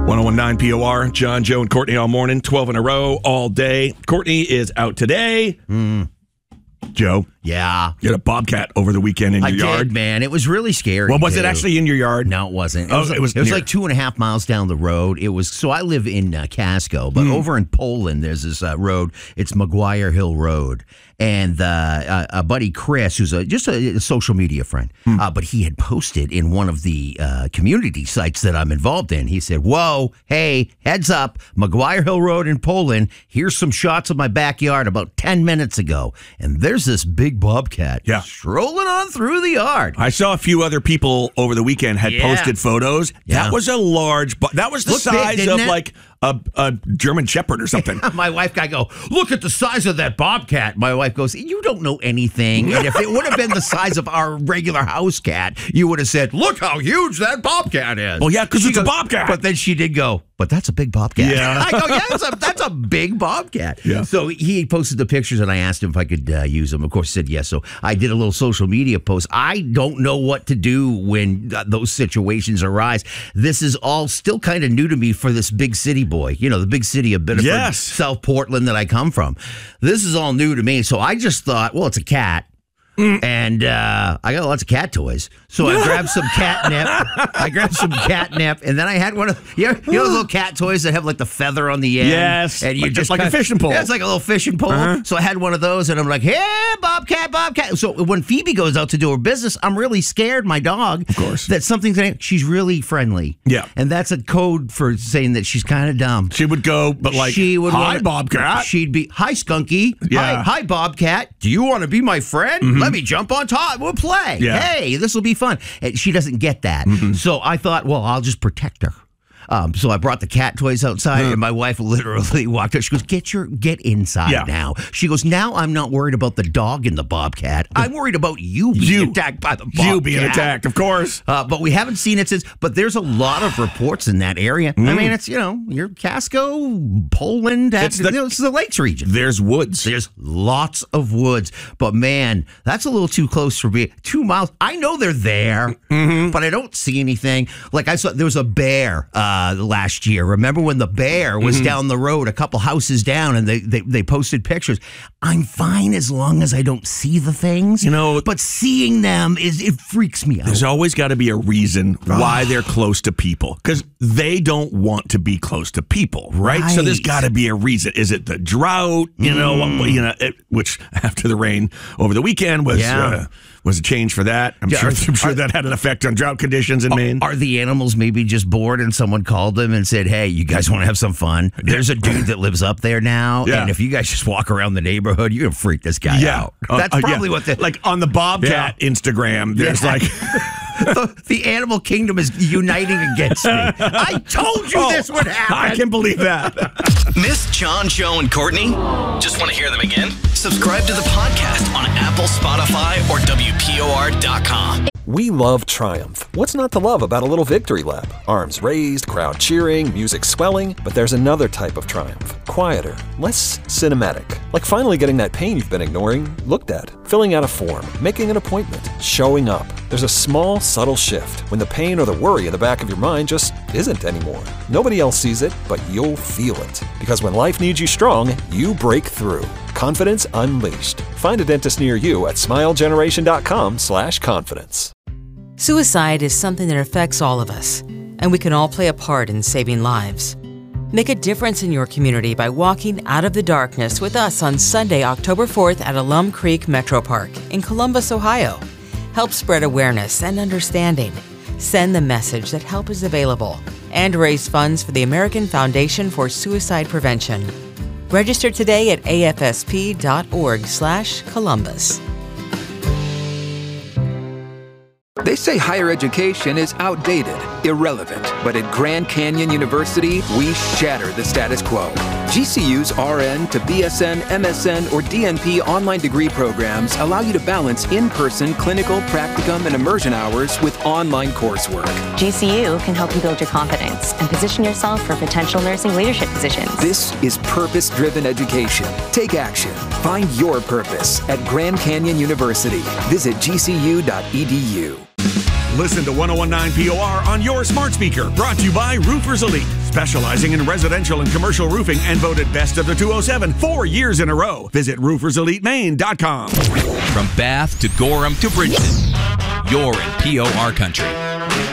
1019 POR, John, Joe, and Courtney all morning, 12 in a row, all day. Courtney is out today. Joe, Yeah. you had a bobcat over the weekend in your yard. I did, man. It was really scary. Well, was too. it actually in your yard? No, it wasn't. It was like 2.5 miles down the road. It was. So I live in Casco, but over in Poland, there's this road. It's McGuire Hill Road. And a buddy, Chris, who's just a social media friend, but he had posted in one of the community sites that I'm involved in. He said, whoa, hey, heads up, McGuire Hill Road in Poland. Here's some shots of my backyard about 10 minutes ago. And there's this big bobcat strolling on through the yard. I saw a few other people over the weekend had posted photos. Yeah. That was a large, that was the size big, of it? like a German Shepherd or something. My wife, I go, look at the size of that bobcat. My wife goes, you don't know anything. And if it would have been the size of our regular house cat, you would have said, look how huge that bobcat is. Well, yeah, because it's a bobcat. But then she did go, but that's a big bobcat. Yeah. I go, yeah, that's a big bobcat. Yeah. So he posted the pictures, and I asked him if I could use them. Of course, he said yes. So I did a little social media post. I don't know what to do when those situations arise. This is all still kind of new to me for this big city boy. You know, the big city of Biddeford, South Portland that I come from. This is all new to me. So I just thought, well, it's a cat. And I got lots of cat toys. So I grabbed some catnip. And then I had one of you know those little cat toys that have like the feather on the end. Yes, and you just like a fishing pole. Yeah, it's like a little fishing pole. So I had one of those, and I'm like, hey, bobcat. So when Phoebe goes out to do her business, I'm really scared. My dog, of course, that something's gonna. She's really friendly. Yeah, and that's a code for saying that she's kind of dumb. She would go, but like, she would hi, bobcat. She'd be, hi, Skunky. Yeah. Hi, bobcat. Do you want to be my friend? Let me jump on top. We'll play. Yeah. Hey, this will be fun. And she doesn't get that. So I thought, well, I'll just protect her. So I brought the cat toys outside, and my wife literally walked out. She goes, get inside now. She goes, now I'm not worried about the dog and the bobcat. I'm worried about you being attacked by the bobcat. You being attacked, of course. But we haven't seen it since. But there's a lot of reports in that area. I mean, it's, your Casco, Poland. It's the Lakes region. There's woods. There's lots of woods. But, man, that's a little too close for me. 2 miles. I know they're there, but I don't see anything. Like I saw there was a bear last year. Remember when the bear was down the road, a couple houses down, and they posted pictures. I'm fine as long as I don't see the things. But seeing them it freaks me out. There's always got to be a reason why they're close to people, because they don't want to be close to people, right? So there's got to be a reason. Is it the drought? Which after the rain over the weekend was a change for that. I'm sure that had an effect on drought conditions in Maine. Are the animals maybe just bored and someone called them and said, hey, you guys want to have some fun? There's a dude that lives up there now, and if you guys just walk around the neighborhood, you're going to freak this guy out. That's probably what like on the Bobcat Instagram, there's like... the animal kingdom is uniting against me. I told you this would happen. I can believe that. Miss John, Joe, and Courtney? Just want to hear them again? Subscribe to the podcast on Apple, Spotify, or WPOR.com. We love Triumph. What's not to love about a little victory lap? Arms raised, crowd cheering, music swelling. But there's another type of triumph. Quieter, less cinematic. Like finally getting that pain you've been ignoring looked at. Filling out a form, making an appointment, showing up. There's a small, subtle shift when the pain or the worry in the back of your mind just isn't anymore. Nobody else sees it, but you'll feel it. Because when life needs you strong, you break through. Confidence Unleashed. Find a dentist near you at smilegeneration.com/confidence. Suicide is something that affects all of us, and we can all play a part in saving lives. Make a difference in your community by walking out of the darkness with us on Sunday, October 4th at Alum Creek Metro Park in Columbus, Ohio. Help spread awareness and understanding. Send the message that help is available and raise funds for the American Foundation for Suicide Prevention. Register today at afsp.org/Columbus. They say higher education is outdated, irrelevant, but at Grand Canyon University, we shatter the status quo. GCU's RN to BSN, MSN, or DNP online degree programs allow you to balance in-person clinical, practicum, and immersion hours with online coursework. GCU can help you build your confidence and position yourself for potential nursing leadership positions. This is purpose-driven education. Take action. Find your purpose at Grand Canyon University. Visit gcu.edu. Listen to 101.9 POR on your smart speaker. Brought to you by Roofers Elite, specializing in residential and commercial roofing and voted best of the 207 4 years in a row. Visit rooferselitemaine.com. From Bath to Gorham to Bridgeton, you're in POR country.